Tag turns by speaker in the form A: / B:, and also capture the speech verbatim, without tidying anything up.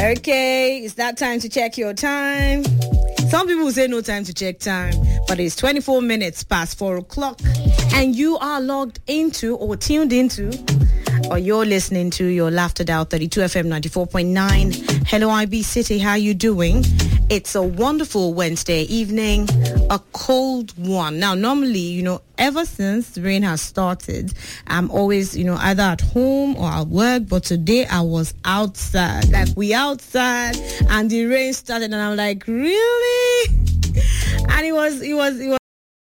A: Okay, it's that time to check your time. Some people say no time to check time, but it's twenty-four minutes past four o'clock, and you are logged into or tuned into, or you're listening to your Laughter Dial thirty-two F M ninety-four point nine. Hello, I B City, how you doing? It's a wonderful Wednesday evening, a cold one. Now, normally, you know, ever since the rain has started, I'm always, you know, either at home or at work, but today I was outside. Like, we outside, and the rain started, and I'm like, really? And it was, it was, it was